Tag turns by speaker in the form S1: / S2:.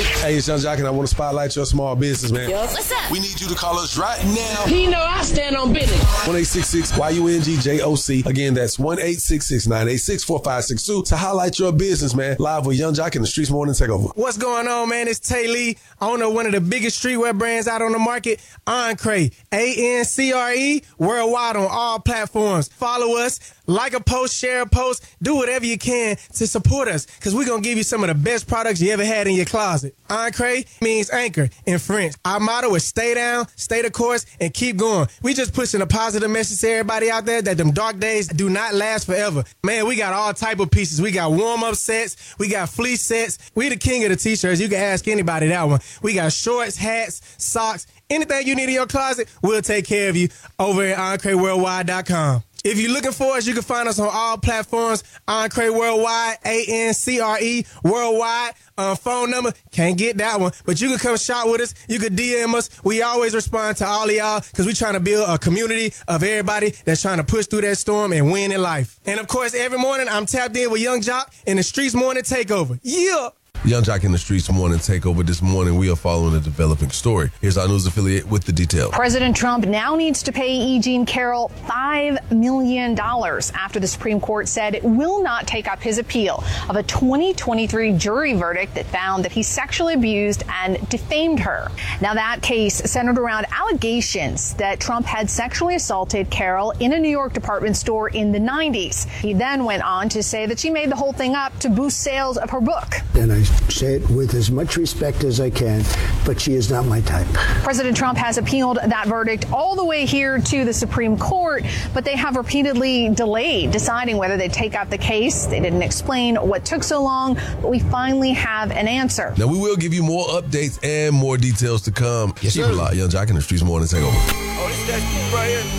S1: Hey, it's Young Jock, and I want to spotlight your small business, man.
S2: Yo, what's up?
S3: We need you to call us right now.
S2: He know I stand on business.
S1: 1-866-YUNGJOC. Again, that's 1-866-986-4562 to highlight your business, man. Live with Young Jock in the Streets Morning Takeover.
S4: What's going on, man? It's Tay Lee, owner of one of the biggest streetwear brands out on the market, Ancre, ANCRE, worldwide on all platforms. Follow us, like a post, share a post, do whatever you can to support us, because we're going to give you some of the best products you ever had in your closet. Ancre means anchor in French. Our motto is stay down, stay the course, and keep going. We just pushing a positive message to everybody out there that them dark days do not last forever. Man, we got all type of pieces. We got warm-up sets. We got fleece sets. We the king of the t-shirts. You can ask anybody that one. We got shorts, hats, socks. Anything you need in your closet, we'll take care of you over at AncreWorldwide.com. If you're looking for us, you can find us on all platforms, Ancre Worldwide, ANCRE Worldwide. Phone number, can't get that one, but you can come shop with us. You can DM us. We always respond to all of y'all because we're trying to build a community of everybody that's trying to push through that storm and win in life. And, of course, every morning I'm tapped in with Young Jock in the Streets Morning Takeover. Yeah!
S1: Young Jock in the Streets Morning Takeover. This morning, we are following a developing story. Here's our news affiliate with the details.
S5: President Trump now needs to pay E. Jean Carroll $5 million after the Supreme Court said it will not take up his appeal of a 2023 jury verdict that found that he sexually abused and defamed her. Now, that case centered around allegations that Trump had sexually assaulted Carroll in a New York department store in the 90s. He then went on to say that she made the whole thing up to boost sales of her book.
S6: And I say it with as much respect as I can, but she is not my type.
S5: President Trump has appealed that verdict all the way here to the Supreme Court, but they have repeatedly delayed deciding whether they take up the case. They didn't explain what took so long, but we finally have an answer.
S1: Now, we will give you more updates and more details to come.
S3: Yes,
S1: Keep
S3: sir.
S1: it locked. Young Jock in the Streets Morning Takeover.
S3: Oh, this that right here.